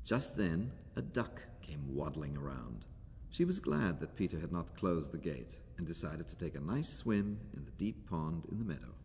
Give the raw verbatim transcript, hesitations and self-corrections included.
Just then a duck came waddling around. She was glad that Peter had not closed the gate and decided to take a nice swim in the deep pond in the meadow.